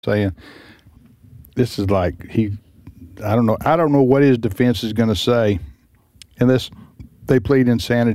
saying this is like I don't know what his defense is going to say, and they plead insanity.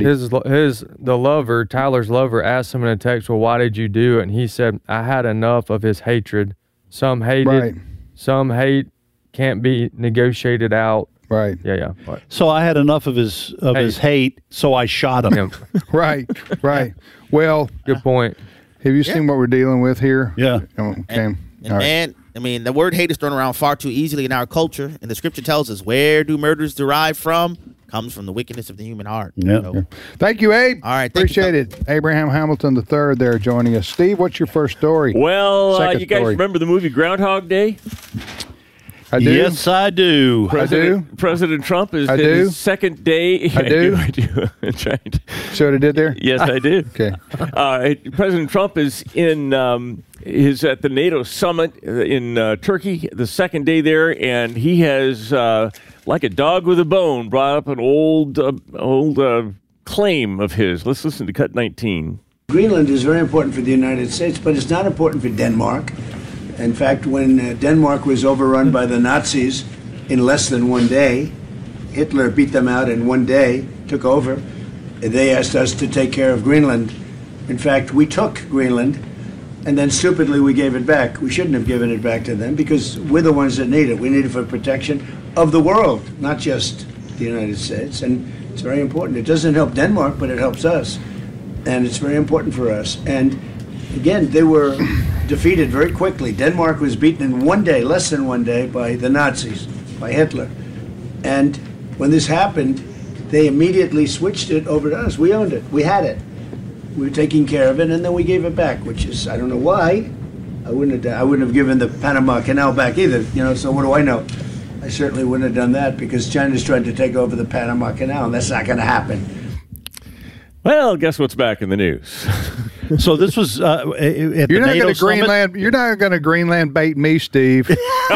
Tyler's lover, asked him in a text, "Well, why did you do it?" And he said, "I had enough of his hatred. Some hate it, some hate can't be negotiated out." Right. Yeah. Right. So I had enough of his hate, so I shot him. Right. Well, good point. Have you seen what we're dealing with here? Yeah. Okay. And I mean, the word hate is thrown around far too easily in our culture, and the scripture tells us, where do murders derive from? Comes from the wickedness of the human heart. Yeah. So, Thank you, Abe. all right. Appreciate it. Abraham Hamilton III there joining us. Steve, what's your first story? Well, you guys story. remember the movie Groundhog Day? I do. Yes, I do. President Trump is I in do. his second day. I do. That's right. See what I did there? Yes, I do. Okay. President Trump is is at the NATO summit in Turkey, the second day there, and he has, like a dog with a bone, brought up an old claim of his. Let's listen to cut 19. Greenland is very important for the United States, but it's not important for Denmark. In fact, when Denmark was overrun by the Nazis in less than one day, Hitler beat them out in one day, took over. They asked us to take care of Greenland. In fact, we took Greenland, and then stupidly we gave it back. We shouldn't have given it back to them because we're the ones that need it. We need it for protection of the world, not just the United States. And it's very important. It doesn't help Denmark, but it helps us. And it's very important for us. And again, they were defeated very quickly. Denmark was beaten in one day, less than one day, by the Nazis, by Hitler. And when this happened, they immediately switched it over to us. We owned it. We had it. We were taking care of it, and then we gave it back, which is, I don't know why. I wouldn't have given the Panama Canal back either, so what do I know? I certainly wouldn't have done that because China's trying to take over the Panama Canal, and that's not going to happen. Well, guess what's back in the news? So this was You're not going to Greenland. You're not going to Greenland bait me, Steve.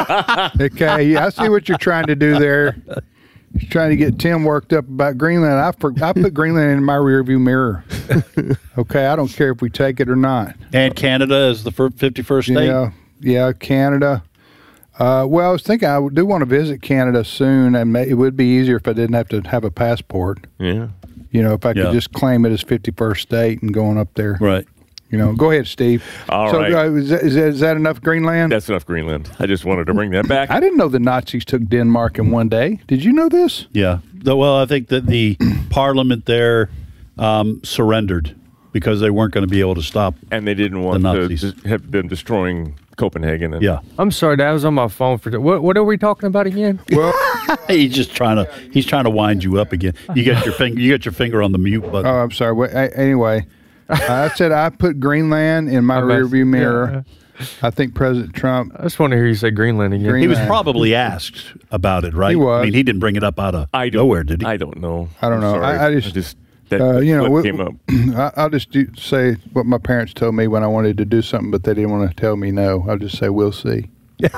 Okay, I see what you're trying to do there. You're trying to get Tim worked up about Greenland. I put Greenland in my rearview mirror. Okay, I don't care if we take it or not. And Canada is the 51st state. Yeah, Canada. Well, I was thinking I do want to visit Canada soon, and it would be easier if I didn't have to have a passport. Yeah. If I could just claim it as 51st state and going up there. Right. Go ahead, Steve. All right. Is that enough Greenland? That's enough Greenland. I just wanted to bring that back. I didn't know the Nazis took Denmark in one day. Did you know this? Yeah. Well, I think that the parliament there surrendered because they weren't going to be able to stop. And they didn't want to have been destroying Copenhagen. I'm sorry, Dad. I was on my phone for what are we talking about again? Well, he's trying to wind you up again. You got your finger on the mute button. Oh, I'm sorry. Anyway, I said I put Greenland in my rearview mirror. Yeah. I think President Trump. I just want to hear you say Greenland again. He was probably asked about it, right? He was. I mean, he didn't bring it up out of nowhere, did he? I don't know. I don't know. I just came up. I'll just say what my parents told me when I wanted to do something, but they didn't want to tell me no. I'll just say, we'll see.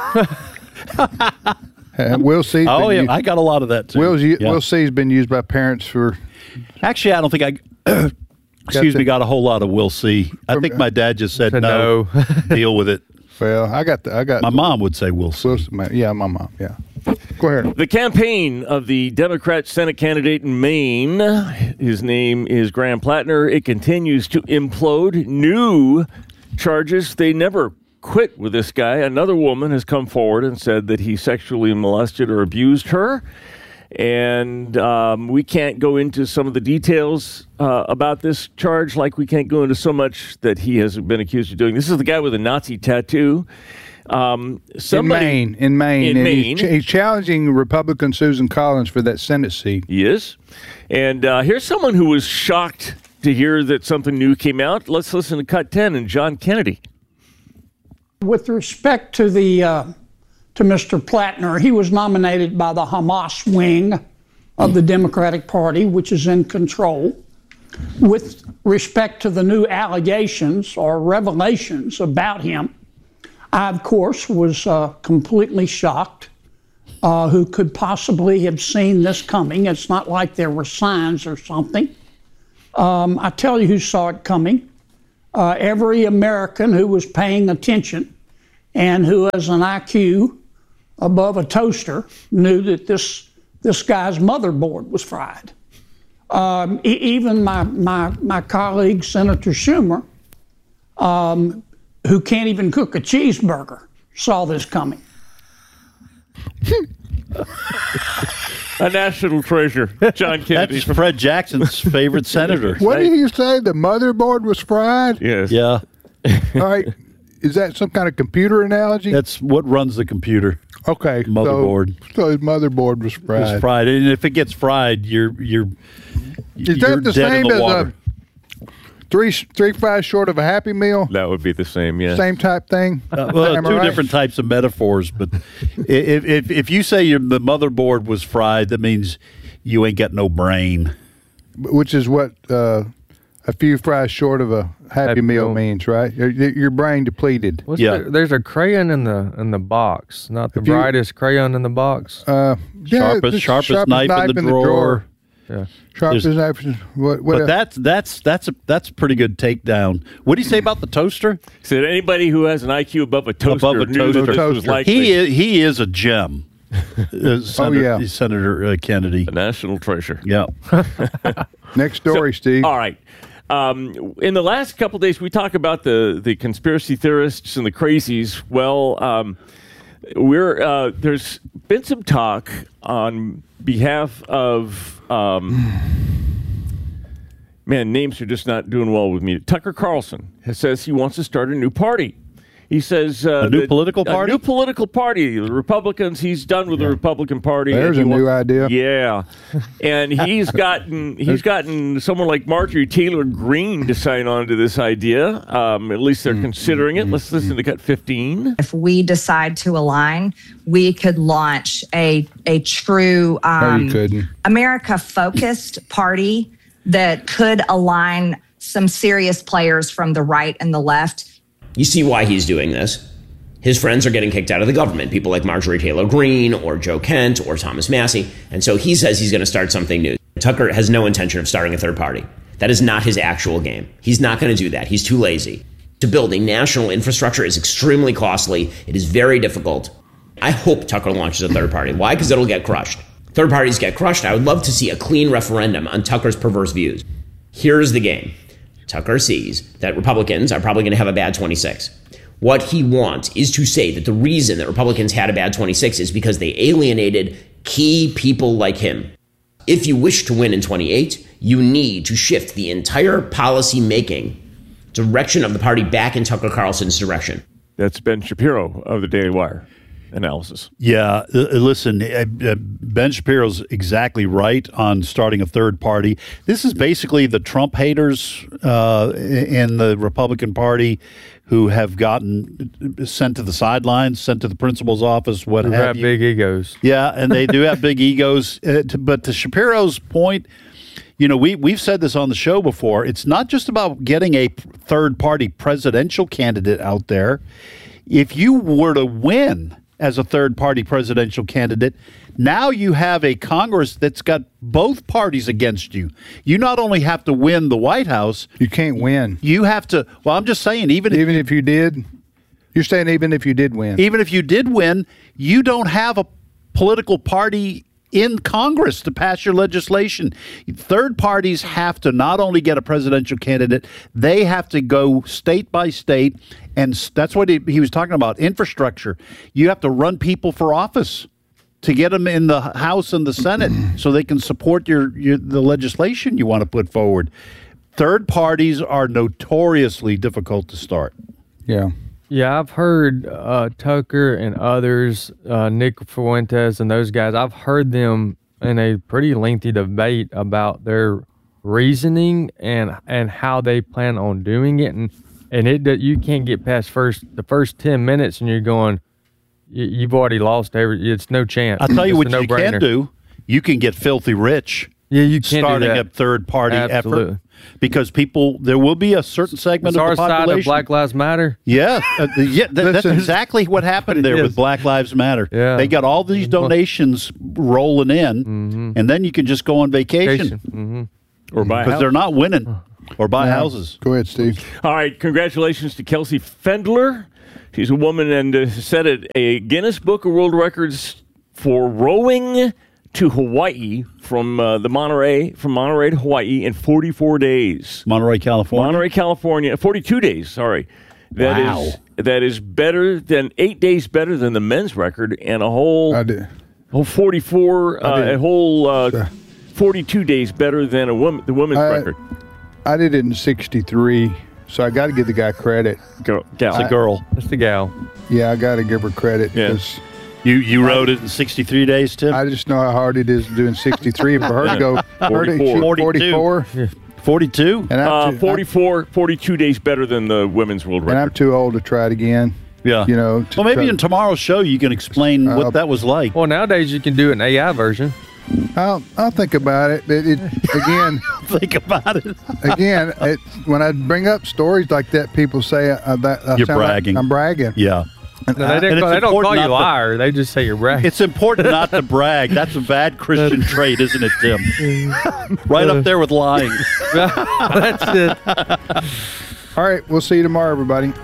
We'll see. Oh, yeah. I got a lot of that, too. We'll see has been used by parents for... Actually, I don't think got a whole lot of we'll see. I think my dad just said no. Deal with it. Well, I got my mom would say we'll see. Yeah, my mom, yeah. Go ahead. The campaign of the Democrat Senate candidate in Maine, his name is Graham Plattner, it continues to implode. New charges. They never quit with this guy. Another woman has come forward and said that he sexually molested or abused her. And we can't go into some of the details about this charge, like we can't go into so much that he has been accused of doing. This is the guy with a Nazi tattoo. In Maine. He's challenging Republican Susan Collins for that Senate seat. He is. And here's someone who was shocked to hear that something new came out. Let's listen to Cut 10 and John Kennedy. With respect to to Mr. Plattner, he was nominated by the Hamas wing of the Democratic Party, which is in control. With respect to the new allegations or revelations about him, I, of course, was completely shocked. Who could possibly have seen this coming? It's not like there were signs or something. I tell you who saw it coming. Every American who was paying attention and who has an IQ above a toaster knew that this guy's motherboard was fried. Even my colleague, Senator Schumer, who can't even cook a cheeseburger, saw this coming. A national treasure, John Kennedy. That's Fred Jackson's favorite senator. What did you say? The motherboard was fried? Yes. Yeah. All right. Is that some kind of computer analogy? That's what runs the computer. Okay. Motherboard. So his motherboard was fried. It's fried, and if it gets fried, you're Is that the dead same in the as water. three fries short of a Happy Meal? That would be the same, yeah. Same type thing? Well, Am I two right? different types of metaphors, but if you say the motherboard was fried, that means you ain't got no brain. Which is what a few fries short of a Happy Meal means, right? Your brain depleted. There's a crayon in the box, not the brightest crayon in the box. Sharpest knife in the drawer. Yeah. Sharpest knife. But that's a pretty good takedown. What do you say about the toaster? Said anybody who has an IQ above a toaster knew that this was likely. He is a gem. Senator Kennedy, a national treasure. Yeah. Next story, Steve. All right. In the last couple of days, we talk about the conspiracy theorists and the crazies. Well, there's been some talk on behalf of names are just not doing well with me. Tucker Carlson says he wants to start a new party. He says a new political party. A new political party. The Republicans. He's done with the Republican Party. There's a new idea. Yeah, and he's gotten someone like Marjorie Taylor Greene to sign on to this idea. At least they're considering it. Let's listen to cut 15. If we decide to align, we could launch a true America-focused party that could align some serious players from the right and the left. You see why he's doing this. His friends are getting kicked out of the government, people like Marjorie Taylor Greene or Joe Kent or Thomas Massie. And so he says he's going to start something new. Tucker has no intention of starting a third party. That is not his actual game. He's not going to do that. He's too lazy. To build a national infrastructure is extremely costly. It is very difficult. I hope Tucker launches a third party. Why? Because it'll get crushed. Third parties get crushed. I would love to see a clean referendum on Tucker's perverse views. Here's the game. Tucker sees that Republicans are probably going to have a bad 26. What he wants is to say that the reason that Republicans had a bad 26 is because they alienated key people like him. If you wish to win in 28, you need to shift the entire policy-making direction of the party back in Tucker Carlson's direction. That's Ben Shapiro of the Daily Wire analysis. Yeah, listen, Ben Shapiro's exactly right on starting a third party. This is basically the Trump haters in the Republican Party who have gotten sent to the sidelines, sent to the principal's office, what have you. Big egos. Yeah, and they do have big egos. But to Shapiro's point, you know, we've said this on the show before. It's not just about getting a third-party presidential candidate out there. If you were to win as a third-party presidential candidate, now you have a Congress that's got both parties against you. You not only have to win the White House. You can't win. You have to, well, I'm just saying, even if you did, you're saying even if you did win. Even if you did win, you don't have a political party in Congress to pass your legislation. Third parties have to not only get a presidential candidate, they have to go state by state, and that's what he was talking about, infrastructure. You have to run people for office to get them in the House and the Senate so they can support the legislation you want to put forward. Third parties are notoriously difficult to start. Yeah. Yeah, I've heard Tucker and others, Nick Fuentes and those guys, I've heard them in a pretty lengthy debate about their reasoning and how they plan on doing it. And you can't get past the first 10 minutes and you're going, you've already lost it's no chance. I'll tell you what you can do. You can get filthy rich. Yeah, you can starting do that. a third-party Absolutely. effort. Because there will be a certain segment of the population. Side of Black Lives Matter. Yeah, that's exactly what happened there with Black Lives Matter. Yeah. They got all these donations rolling in, and then you can just go on vacation. Or buy a house. Because they're not winning. Or buy houses. Go ahead, Steve. All right, congratulations to Kelsey Fendler. She's a woman and set a Guinness Book of World Records for rowing to Hawaii from Monterey to Hawaii in 44 days. Monterey, California. 42 days, sorry. That is better than 8 days better than the men's record, and a whole 42 days better than the women's record. I did it in 63, so I got to give the guy credit. Gal. It's a girl. It's the gal. Yeah, I got to give her credit because you rode it in 63 days, Tim. I just know how hard it is doing 63. For her to go 44. 42? And 42 days better than the women's world record. And I'm too old to try it again. Yeah. You know. Well, maybe in tomorrow's show you can explain what that was like. Well, nowadays you can do an AI version. I'll think about it. Again. Think about it. Again, when I bring up stories like that, people say that you're bragging. Like I'm bragging. Yeah. No, they don't call you a liar. They just say you're bragging. It's important not to brag. That's a bad Christian trait, isn't it, Tim? Right up there with lying. That's it. All right. We'll see you tomorrow, everybody.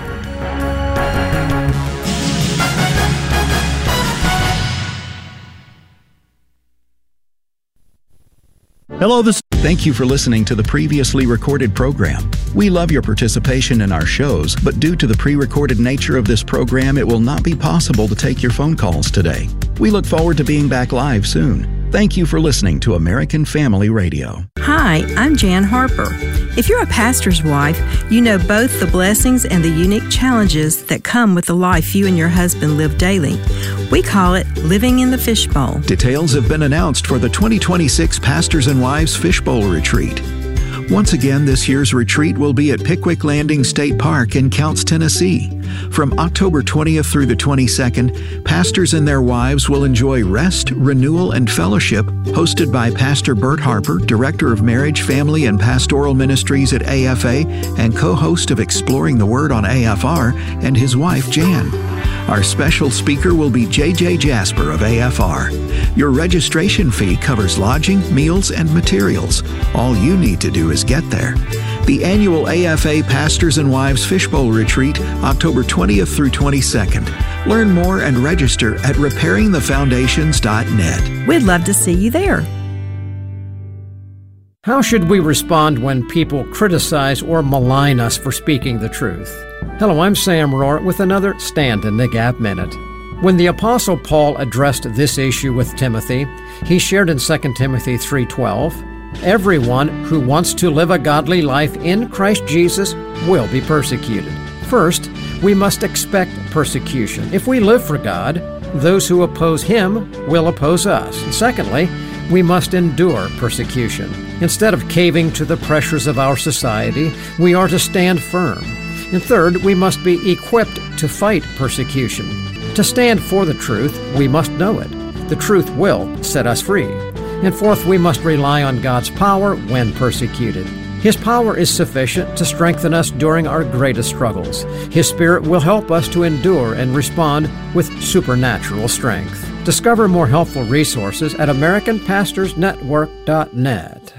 Hello, Thank you for listening to the previously recorded program. We love your participation in our shows, but due to the pre-recorded nature of this program, it will not be possible to take your phone calls today. We look forward to being back live soon. Thank you for listening to American Family Radio. Hi, I'm Jan Harper. If you're a pastor's wife, you know both the blessings and the unique challenges that come with the life you and your husband live daily. We call it living in the fishbowl. Details have been announced for the 2026 Pastors and Wives Fishbowl Retreat. Once again, this year's retreat will be at Pickwick Landing State Park in Counce, Tennessee. From October 20th through the 22nd, pastors and their wives will enjoy rest, renewal, and fellowship hosted by Pastor Bert Harper, Director of Marriage, Family, and Pastoral Ministries at AFA and co-host of Exploring the Word on AFR, and his wife, Jan. Our special speaker will be J.J. Jasper of AFR. Your registration fee covers lodging, meals, and materials. All you need to do is get there. The annual AFA Pastors and Wives Fishbowl Retreat, October 20th through 22nd. Learn more and register at repairingthefoundations.net. We'd love to see you there. How should we respond when people criticize or malign us for speaking the truth? Hello, I'm Sam Rohr with another Stand in the Gap Minute. When the Apostle Paul addressed this issue with Timothy, he shared in 2 Timothy 3:12, "Everyone who wants to live a godly life in Christ Jesus will be persecuted." First, we must expect persecution. If we live for God, those who oppose Him will oppose us. And secondly, we must endure persecution. Instead of caving to the pressures of our society, we are to stand firm. And third, we must be equipped to fight persecution. To stand for the truth, we must know it. The truth will set us free. And fourth, we must rely on God's power when persecuted. His power is sufficient to strengthen us during our greatest struggles. His Spirit will help us to endure and respond with supernatural strength. Discover more helpful resources at AmericanPastorsNetwork.net.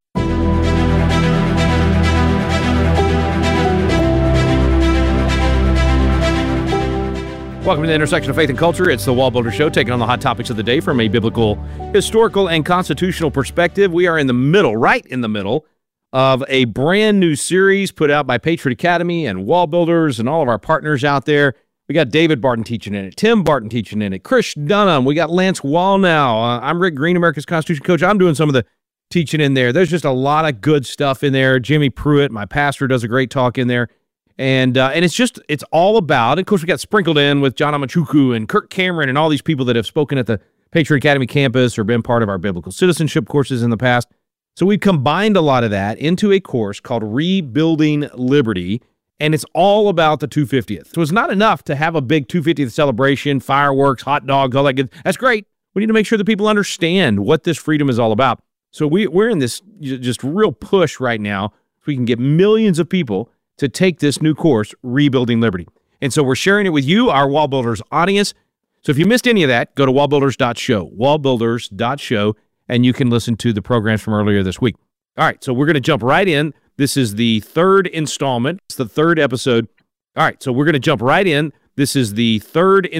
Welcome to the intersection of faith and culture. It's the Wall Builder Show, taking on the hot topics of the day from a biblical, historical, and constitutional perspective. We are in the middle, right in the middle, of a brand new series put out by Patriot Academy and Wall Builders and all of our partners out there. We got David Barton teaching in it, Tim Barton teaching in it, Chris Dunham. We got Lance Wall now. I'm Rick Green, America's Constitution coach. I'm doing some of the teaching in there. There's just a lot of good stuff in there. Jimmy Pruitt, my pastor, does a great talk in there. And it's all about, of course, we got sprinkled in with John Amachuku and Kirk Cameron and all these people that have spoken at the Patriot Academy campus or been part of our biblical citizenship courses in the past. So we've combined a lot of that into a course called Rebuilding Liberty, and it's all about the 250th. So it's not enough to have a big 250th celebration, fireworks, hot dogs, all that good. That's great. We need to make sure that people understand what this freedom is all about. So we're in this just real push right now so we can get millions of people to take this new course, Rebuilding Liberty. And so we're sharing it with you, our Wall Builders audience. So if you missed any of that, go to wallbuilders.show, wallbuilders.show, and you can listen to the programs from earlier this week. All right, so we're going to jump right in. This is the third installment. It's the third episode All right, so we're going to jump right in. This is the third